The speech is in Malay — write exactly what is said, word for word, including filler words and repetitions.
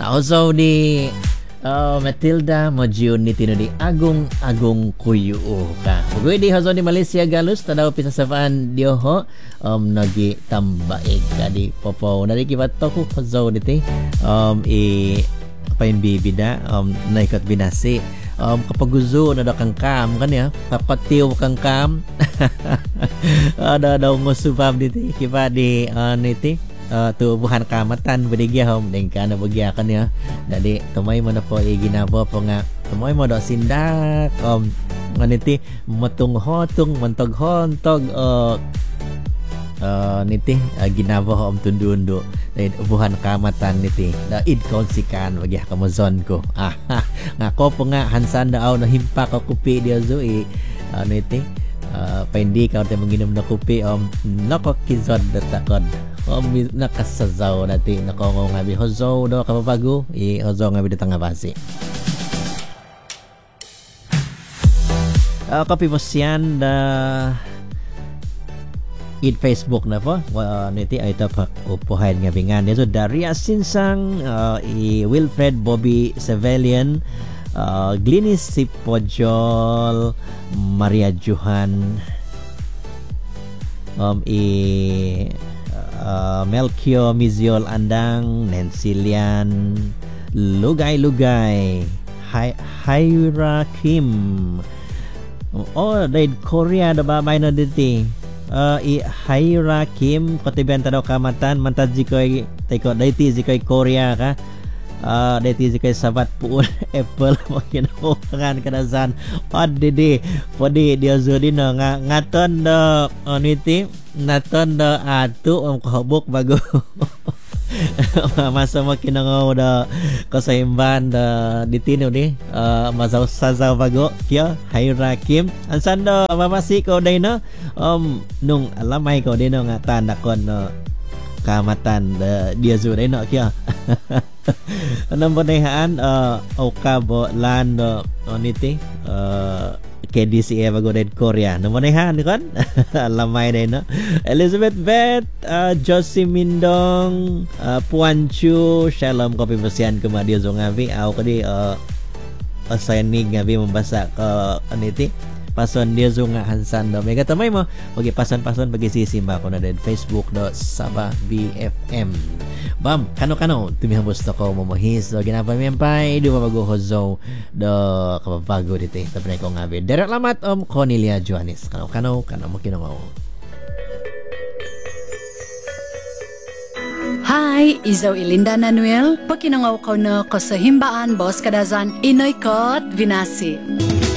Also di uh, Matilda Mojiun ni tino di Agung Agung Kuyu ka. Pagwe di hazo di Malaysia galus tadaw pisa safaan dio ho um nagi tambaig kadi popo nari kibato ko hazo diti um i pain bibida um naikot binasi um kapaguzo na da kang kam kan ya tapatiw kang kam ada daw ngusubab diti kiba di uh, niti uh, tubuhan kamatan bedigya hom deng kana bagya kan ya dadi tumay mo na po iginabo po nga tumay mo do sindak um nganiti matong hotong mantog hontog uh, Uh, niti uh, ginabo om tundundo dahil ubuhan kamatan niti da id konsikan bagi kamazon ko ah nga ko po nga hansan daaw na himpa ka kupi dia zo i uh, niti uh, paindi ka te manginom na kupi om nako kizod datakod om nakasazaw nati nako nga bi hozo do kapabago i hozo nga bi datang basi uh, kopi mosian da in Facebook na po uh, niti ay ito pa upuhain nga bingan dito Daria Sinsang uh, i Wilfred Bobby Civilian uh, Glinis Sipojol Maria Johan um, i uh, Melchio Miziol Andang Nancy Lian Lugay Lugay Hi Hyra Kim oh dahil Korea da babay na diti Uh, i Hyra Kim kotibenta daw kamatan mantaji koy teko daiti zikoy Korea ka uh, daiti zikoy sabat puul Apple makin kan kadasan odidi podi dia zodino nga ngaton do oniti naton do atu om kohobok bago masa makin ngo da kasaimban da ditino ni uh, masaw sazaw bago kya Hyra Kim ansan do mamasi ko day no um nung alamay ko dino nga tanda kon no kamatan da dia zu day no kya anong bonehaan uh, okabo lando oniti uh, K D C A bago din Korea no manehan kan lamay din no Elizabeth Beth uh, Josie Mindong uh, Puan Chu Shalom kopi besian kemadia zongavi au kadi uh, assigning ngavi membasa ke aniti pason dia zunga hansan do mega tamay mo bagi pason-pason bagi sisimba ko na din Facebook do Sabah B F M bam kano-kano tumihambos to ko momahis do ginapa mempay do mabago hozo do kapabago dito tapos ko ngabi derek lamat om Cornelia Joanis kano-kano kano mo kinangaw. Hi, Izaw Ilinda Nanuel, pakinangaw ko na kasahimbaan Boss Kadazan Inoy Kot Vinasi.